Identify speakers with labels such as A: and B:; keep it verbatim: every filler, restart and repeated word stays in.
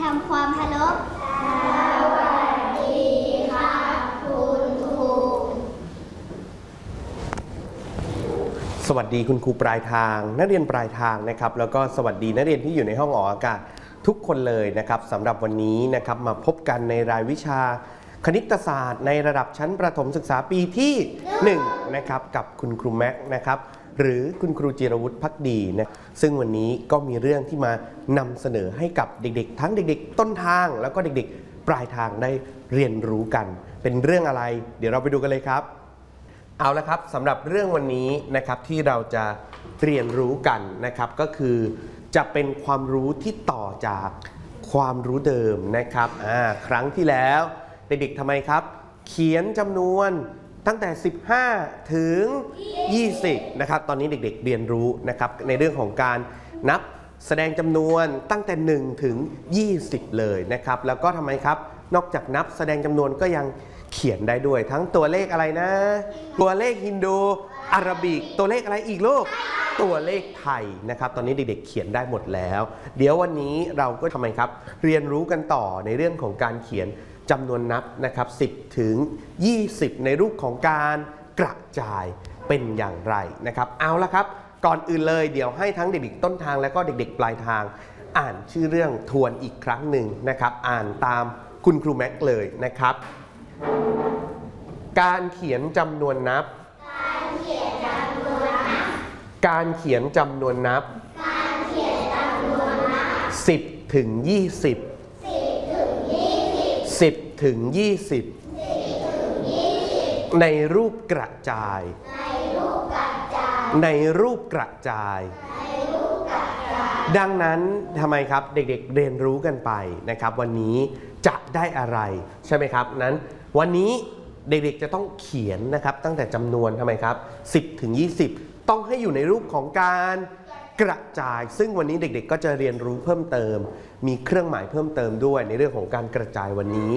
A: ำความเคารพสวัสดีครับคุณครู
B: สวัสดีคุณครูปลายทางนักเรียนปลายทางนะครับแล้วก็สวัสดีนักเรียนที่อยู่ในห้องออกอากาศทุกคนเลยนะครับสำหรับวันนี้นะครับมาพบกันในรายวิชาคณิตศาสตร์ในระดับชั้นประถมศึกษาปีที่หนึ่งนะครับกับคุณครูแม็กนะครับหรือคุณครูจิรวุฒิภักดีนะซึ่งวันนี้ก็มีเรื่องที่มานำเสนอให้กับเด็กๆทั้งเด็กๆต้นทางแล้วก็เด็กๆปลายทางได้เรียนรู้กันเป็นเรื่องอะไรเดี๋ยวเราไปดูกันเลยครับเอาละครับสำหรับเรื่องวันนี้นะครับที่เราจะเรียนรู้กันนะครับก็คือจะเป็นความรู้ที่ต่อจากความรู้เดิมนะครับอ่าครั้งที่แล้วเด็กๆทำไมครับเขียนจำนวนตั้งแต่สิบห้าถึงยี่สิบนะครับตอนนี้เด็กๆเรียนรู้นะครับในเรื่องของการนับแสดงจำนวนตั้งแต่หนึ่งถึงยี่สิบเลยนะครับแล้วก็ทำไมครับนอกจากนับแสดงจำนวนก็ยังเขียนได้ด้วยทั้งตัวเลขอะไรนะตัวเลขฮินดูอาราบิกตัวเลขอะไรอีกลูกตัวเลขไทยนะครับตอนนี้เด็กๆเขียนได้หมดแล้วเดี๋ยววันนี้เราก็ทำไมครับเรียนรู้กันต่อในเรื่องของการเขียนจำนวนนับนะครับสิบถึงยี่สิบในรูปของการกระจายเป็นอย่างไรนะครับเอาละครับก่อนอื่นเลยเดี๋ยวให้ทั้งเด็กๆต้นทางและก็เด็กๆปลายทางอ่านชื่อเรื่องทวนอีกครั้งหนึ่งนะครับอ่านตามคุณครูแม็กเลยนะครับการเขียนจำนวนนับการเขียนจำนวนนับการเขียนจำนวนนับการเขียนจำนวนนับสิบถึงยี่สิบสิบถึงยี่สิบในรูปกระจายในรูปกระจายดังนั้นทำไมครับเด็กๆเรียนรู้กันไปนะครับวันนี้จะได้อะไรใช่ไหมครับนั้นวันนี้เด็กๆจะต้องเขียนนะครับตั้งแต่จำนวนทำไมครับสิบถึงยี่สิบต้องให้อยู่ในรูปของการกระจายซึ่งวันนี้เด็กๆก็จะเรียนรู้เพิ่มเติมมีเครื่องหมายเพิ่มเติมด้วยในเรื่องของการกระจายวันนี้